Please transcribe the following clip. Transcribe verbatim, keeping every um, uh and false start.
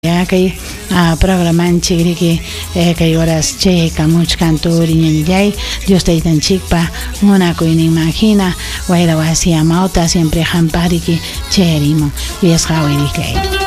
Ya kay uh, programanchik riki eh, kay horas che kamuchkan turiñanillay Dios taytanchikpa munakuyninmanhina wayra wasi amawta siempre hampariki cherimo wiasqa wirikay